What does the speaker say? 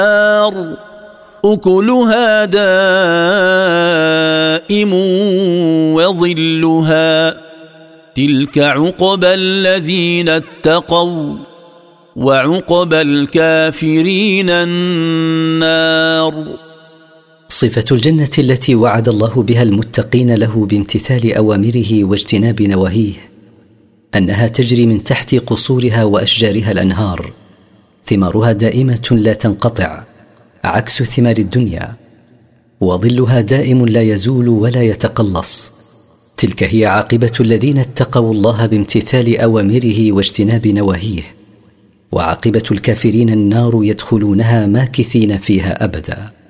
النار أكلها دائم وظلها تلك عقبى الذين اتقوا وعقبى الكافرين النار. صفة الجنة التي وعد الله بها المتقين له بامتثال أوامره واجتناب نواهيه أنها تجري من تحت قصورها وأشجارها الأنهار، ثمارها دائمة لا تنقطع عكس ثمار الدنيا، وظلها دائم لا يزول ولا يتقلص. تلك هي عاقبة الذين اتقوا الله بامتثال أوامره واجتناب نواهيه، وعاقبة الكافرين النار يدخلونها ماكثين فيها أبدا.